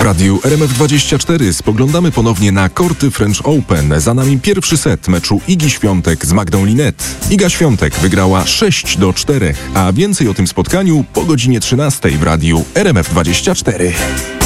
radiu RMF24 spoglądamy ponownie na korty French Open. Za nami pierwszy set meczu Igi Świątek z Magdą Linette. Iga Świątek wygrała 6-4, a więcej o tym spotkaniu po godzinie 13 w radiu RMF24.